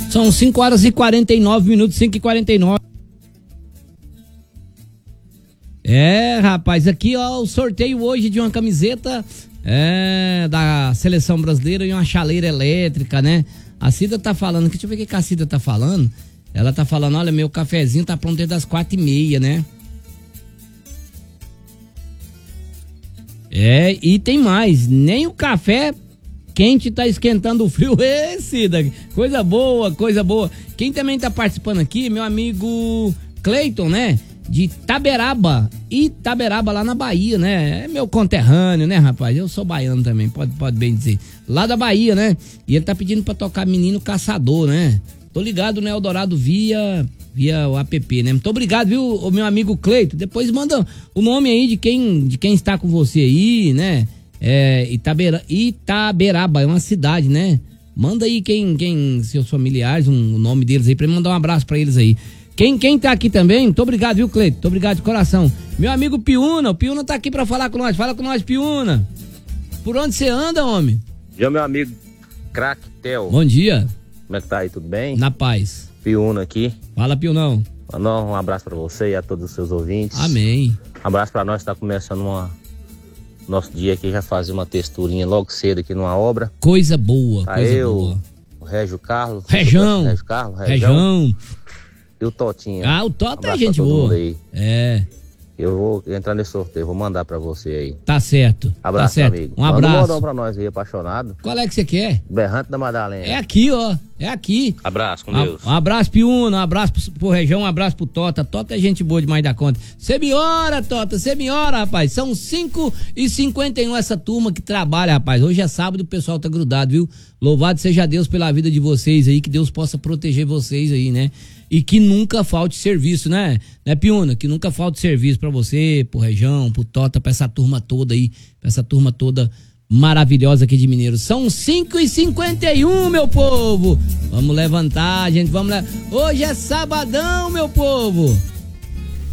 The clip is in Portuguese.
São 5h49, 5h49. Rapaz, aqui ó, o sorteio hoje de uma camiseta da Seleção Brasileira e uma chaleira elétrica, né? A Cida tá falando, deixa eu ver o que a Cida tá falando. Ela tá falando, olha, meu cafezinho tá pronto desde as 4h30, né? E tem mais, nem o café quente tá esquentando o frio. Cida, coisa boa, coisa boa. Quem também tá participando aqui, meu amigo Cleiton, né? De Itaberaba lá na Bahia, né? É meu conterrâneo, né, rapaz? Eu sou baiano também, pode bem dizer. Lá da Bahia, né? E ele tá pedindo pra tocar Menino Caçador, né? Tô ligado no Eldorado via o app, né? Muito obrigado, viu, o meu amigo Cleito. Depois manda o nome aí de quem está com você aí, né? Itaberaba é uma cidade, né? Manda aí seus familiares, o nome deles aí, pra me mandar um abraço pra eles aí. Quem tá aqui também, muito obrigado, viu, Cleito? Muito obrigado de coração. Meu amigo Piúna, o Piúna tá aqui pra falar com nós. Fala com nós, Piúna. Por onde você anda, homem? Já meu amigo Craquetel. Bom dia. Como é que tá aí, tudo bem? Na paz. Piúna aqui. Fala, Piúnão. Um abraço pra você e a todos os seus ouvintes. Amém. Um abraço pra nós, tá começando nosso dia aqui, já fazer uma texturinha logo cedo aqui numa obra. Coisa boa, tá coisa eu, boa. O Régio Carlos. Rejão. Rejão. E o Totinho. O Tota é gente boa. Eu vou entrar nesse sorteio, vou mandar pra você aí. Tá certo. Abraço, tá certo. amigo. Um abraço. Manda um modão pra nós aí, apaixonado. Qual é que você quer? Berrante da Madalena. É aqui, ó. É aqui. Abraço, com Deus. Um abraço, Piúna. Um abraço pro Rejão. Um abraço pro Tota. Tota é gente boa demais da conta. Você me ora, Tota. Você me ora, rapaz. São 5h51 essa turma que trabalha, rapaz. Hoje é sábado e o pessoal tá grudado, viu? Louvado seja Deus pela vida de vocês aí. Que Deus possa proteger vocês aí, né? E que nunca falte serviço, né, Piúna? Que nunca falte serviço pra você, pro Rejão, pro Tota, pra essa turma toda aí, pra essa turma toda maravilhosa aqui de Mineiros. São 5h51, meu povo. Vamos levantar, gente, vamos lá. Hoje é sabadão, meu povo.